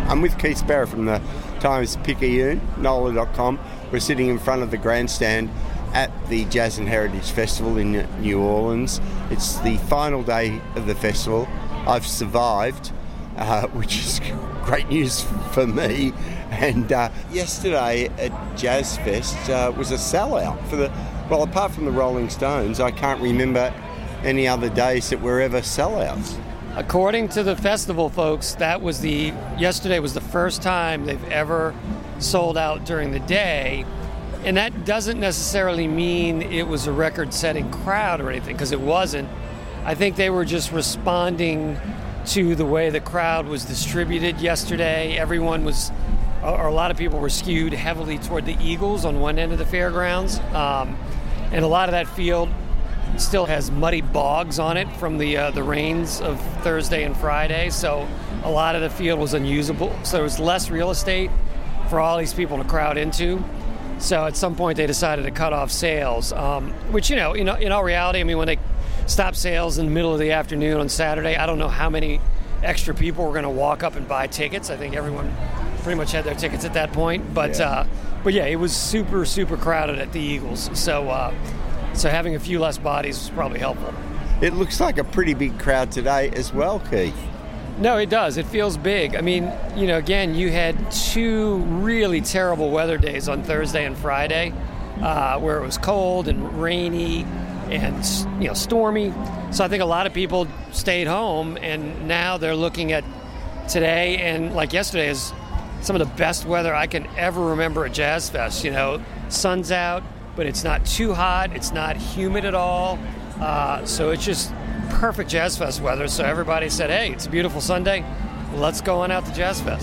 I'm with Keith Sparrow from the Times-Picayune, NOLA.com. We're sitting in front of the grandstand at the Jazz and Heritage Festival in New Orleans. It's the final day of the festival. I've survived, which is great news for me. And yesterday at Jazz Fest was a sellout for well, apart from the Rolling Stones, I can't remember any other days that were ever sellouts. According to the festival folks, yesterday was the first time they've ever sold out during the day. And that doesn't necessarily mean it was a record-setting crowd or anything, because it wasn't. I think they were just responding to the way the crowd was distributed yesterday. Everyone was, or a lot of people were skewed heavily toward the Eagles on one end of the fairgrounds. And a lot of that field still has muddy bogs on it from the rains of Thursday and Friday. So a lot of the field was unusable. So there was less real estate for all these people to crowd into. So at some point they decided to cut off sales, which, in all reality, I mean, when they stopped sales in the middle of the afternoon on Saturday, I don't know how many extra people were going to walk up and buy tickets. I think everyone pretty much had their tickets at that point. But yeah, it was super, super crowded at the Eagles. So having a few less bodies was probably helpful. It looks like a pretty big crowd today as well, Keith. No, it does. It feels big. I mean, again, you had two really terrible weather days on Thursday and Friday, where it was cold and rainy and, stormy. So I think a lot of people stayed home, and now they're looking at today and like yesterday is some of the best weather I can ever remember at Jazz Fest. Sun's out, but it's not too hot. It's not humid at all. So it's just perfect Jazz Fest weather. So everybody said, hey, it's a beautiful Sunday. Let's go on out to Jazz Fest.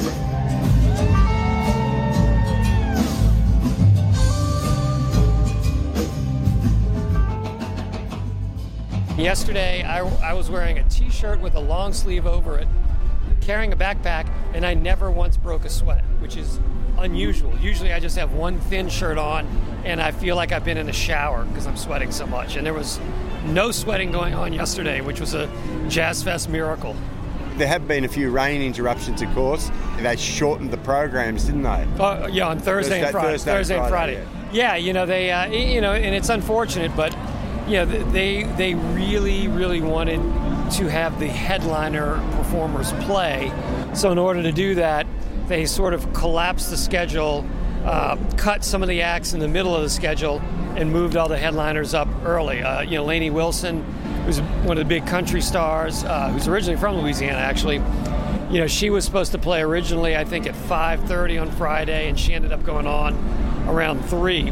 Yesterday, I was wearing a T-shirt with a long sleeve over it, carrying a backpack, and I never once broke a sweat, which is unusual. Usually I just have one thin shirt on, and I feel like I've been in a shower because I'm sweating so much. And there was no sweating going on yesterday, which was a Jazz Fest miracle. There have been a few rain interruptions, of course. They shortened the programs, didn't they? Oh, yeah, on Thursday and Friday. Thursday and Friday. Yeah, they, and it's unfortunate, but they really, really wanted to have the headliner performers play. So in order to do that, they sort of collapsed the schedule, cut some of the acts in the middle of the schedule, and moved all the headliners up early. Lainey Wilson, who's one of the big country stars, who's originally from Louisiana, actually. She was supposed to play originally, I think, at 5:30 on Friday, and she ended up going on around 3.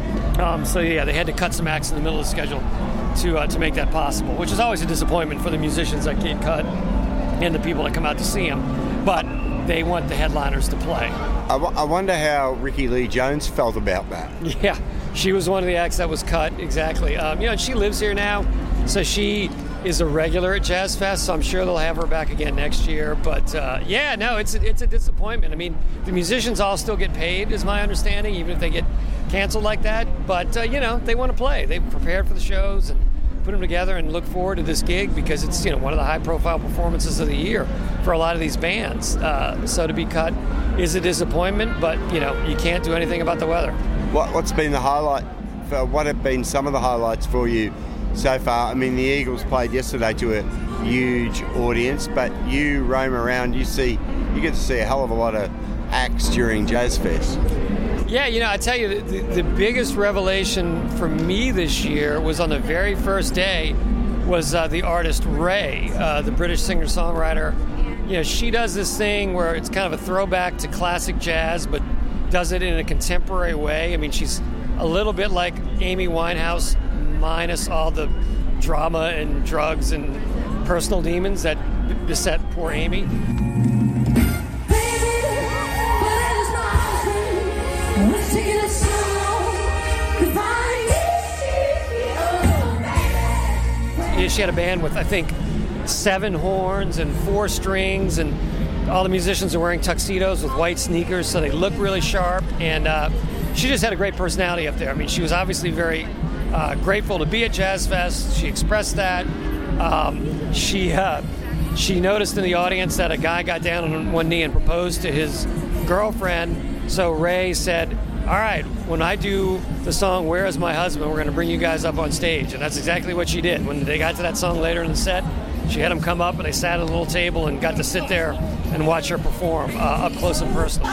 They had to cut some acts in the middle of the schedule to make that possible, which is always a disappointment for the musicians that get cut and the people that come out to see them. But they want the headliners to play. I wonder how Rickie Lee Jones felt about that. Yeah, she was one of the acts that was cut, exactly. And she lives here now, so she is a regular at Jazz Fest, so I'm sure they'll have her back again next year. But it's a disappointment. I mean, the musicians all still get paid, is my understanding, even if they get canceled like that. But, they want to play. They've prepared for the shows and put them together and look forward to this gig because it's, one of the high-profile performances of the year for a lot of these bands. So to be cut is a disappointment, but, you can't do anything about the weather. What's been the highlight? What have been some of the highlights for you so far? I mean, the Eagles played yesterday to a huge audience, but you roam around, you get to see a hell of a lot of acts during Jazz Fest. Yeah, I tell you, the biggest revelation for me this year was on the very first day was the artist Ray, the British singer-songwriter. She does this thing where it's kind of a throwback to classic jazz, but does it in a contemporary way. I mean, she's a little bit like Amy Winehouse, minus all the drama and drugs and personal demons that beset poor Amy. She had a band with, I think, 7 horns and 4 strings, and all the musicians are wearing tuxedos with white sneakers, so they look really sharp. And she just had a great personality up there. I mean, she was obviously very grateful to be at Jazz Fest. She expressed that. She she noticed in the audience that a guy got down on one knee and proposed to his girlfriend. So Ray said, all right, when I do the song Where Is My Husband, we're going to bring you guys up on stage. And that's exactly what she did. When they got to that song later in the set, she had them come up and they sat at a little table and got to sit there and watch her perform up close and personal.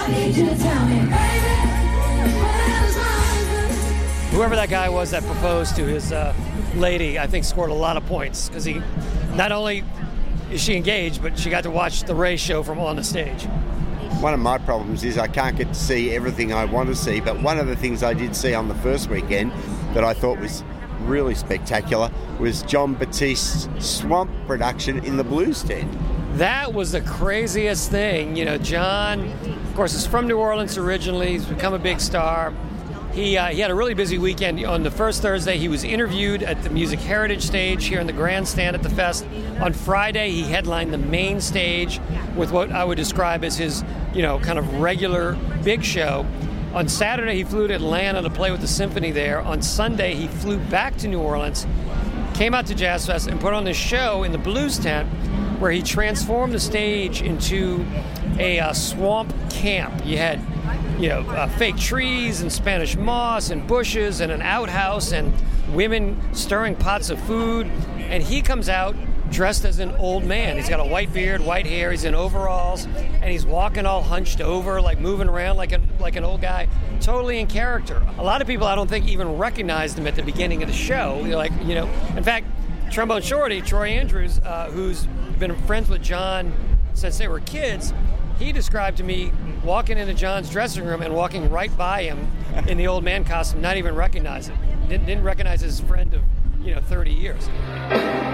Whoever that guy was that proposed to his lady, I think scored a lot of points because he not only is she engaged, but she got to watch the Ray show from on the stage. One of my problems is I can't get to see everything I want to see, but one of the things I did see on the first weekend that I thought was really spectacular was John Batiste's Swamp production in the Blues Tent. That was the craziest thing. You know, John, of course, is from New Orleans originally. He's become a big star. He had a really busy weekend. On the first Thursday, he was interviewed at the Music Heritage stage here in the grandstand at the Fest. On Friday, he headlined the main stage with what I would describe as his, kind of regular big show. On Saturday, he flew to Atlanta to play with the symphony there. On Sunday, he flew back to New Orleans, came out to Jazz Fest, and put on this show in the Blues Tent where he transformed the stage into a swamp camp. You had fake trees and Spanish moss and bushes and an outhouse and women stirring pots of food. And he comes out dressed as an old man. He's got a white beard, white hair, he's in overalls, and he's walking all hunched over, like moving around like an old guy, totally in character. A lot of people, I don't think, even recognized him at the beginning of the show. In fact, Trombone Shorty, Troy Andrews, who's been friends with John since they were kids, he described to me walking into John's dressing room and walking right by him in the old man costume, not even recognize it. Didn't recognize his friend of 30 years.